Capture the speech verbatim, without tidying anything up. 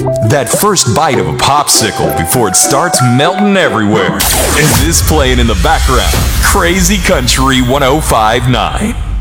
That first bite of a popsicle before it starts melting everywhere. And this playing in the background, Crazy Country one oh five point nine.